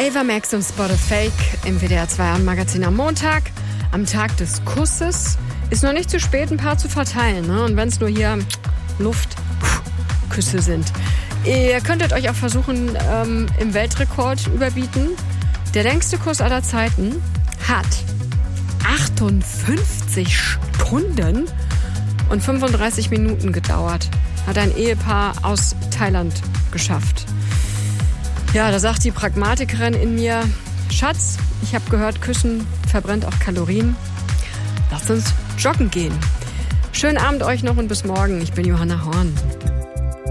Ava Max und Spot of Fake im WDR 2 Abendmagazin am Montag, am Tag des Kusses. Ist noch nicht zu spät, ein paar zu verteilen, ne? Und wenn es nur hier Luftküsse sind. Ihr könntet euch auch versuchen, im Weltrekord überbieten. Der längste Kuss aller Zeiten hat 58 Stunden und 35 Minuten gedauert. Hat ein Ehepaar aus Thailand geschafft. Ja, da sagt die Pragmatikerin in mir, Schatz, ich habe gehört, Küssen verbrennt auch Kalorien. Lasst uns joggen gehen. Schönen Abend euch noch und bis morgen. Ich bin Johanna Horn.